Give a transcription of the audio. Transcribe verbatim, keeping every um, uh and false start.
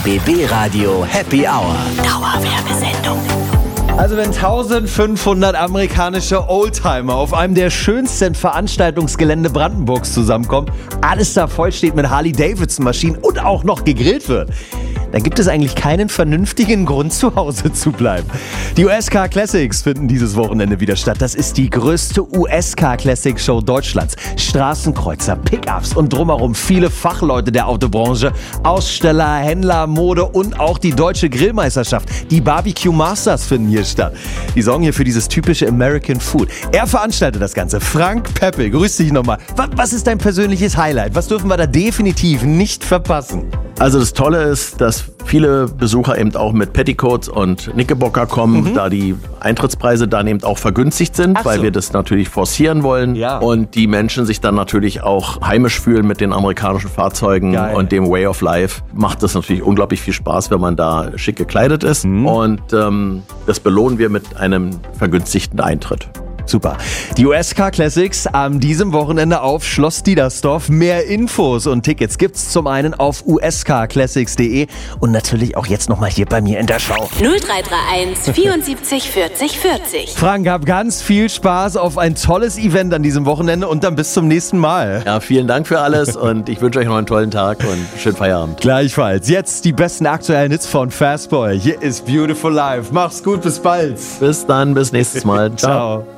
B B Radio Happy Hour. Dauerwerbesendung. Also wenn eintausendfünfhundert amerikanische Oldtimer auf einem der schönsten Veranstaltungsgelände Brandenburgs zusammenkommen, alles da voll steht mit Harley-Davidson-Maschinen und auch noch gegrillt wird, dann gibt es eigentlich keinen vernünftigen Grund, zu Hause zu bleiben. Die U S Car Classics finden dieses Wochenende wieder statt. Das ist die größte U S Car Classic Show Deutschlands. Straßenkreuzer, Pickups und drumherum viele Fachleute der Autobranche, Aussteller, Händler, Mode und auch die deutsche Grillmeisterschaft. Die Barbecue Masters finden hier statt. Die sorgen hier für dieses typische American Food. Er veranstaltet das Ganze. Frank Peppel, grüß dich nochmal. Was ist dein persönliches Highlight? Was dürfen wir da definitiv nicht verpassen? Also das Tolle ist, dass viele Besucher eben auch mit Petticoats und Knickerbocker kommen, mhm. da die Eintrittspreise dann eben auch vergünstigt sind, Ach so. weil wir das natürlich forcieren wollen. Ja. Und die Menschen sich dann natürlich auch heimisch fühlen mit den amerikanischen Fahrzeugen. Geil. Und dem Way of Life. Macht das natürlich unglaublich viel Spaß, wenn man da schick gekleidet ist. Mhm. Und ähm, das belohnen wir mit einem vergünstigten Eintritt. Super. Die U S Car Classics an diesem Wochenende auf Schloss Diedersdorf. Mehr Infos und Tickets gibt's zum einen auf u s car classics punkt de und natürlich auch jetzt nochmal hier bei mir in der Show. null drei drei eins vierundsiebzig vierzig vierzig. Frank, hab ganz viel Spaß auf ein tolles Event an diesem Wochenende und dann bis zum nächsten Mal. Ja, vielen Dank für alles und ich wünsche euch noch einen tollen Tag und schönen Feierabend. Gleichfalls. Jetzt die besten aktuellen Hits von Fastboy. Hier ist Beautiful Life. Mach's gut, bis bald. Bis dann, bis nächstes Mal. Ciao.